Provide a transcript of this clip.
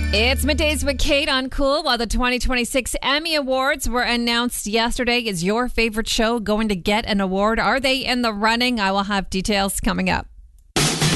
It's Middays with Kate on Cool. While the 2026 Emmy Awards were announced yesterday, is your favorite show going to get an award? Are they in the running? I will have details coming up.